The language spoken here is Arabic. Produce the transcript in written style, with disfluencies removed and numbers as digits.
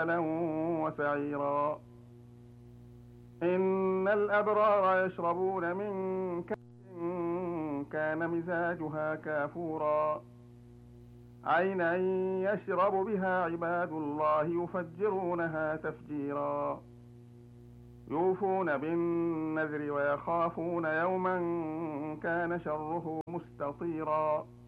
وضلالا وسعيرا. إن الأبرار يشربون من كأس كان مزاجها كافورا عينا يشرب بها عباد الله يفجرونها تفجيرا. يوفون بالنذر ويخافون يوما كان شره مستطيرا.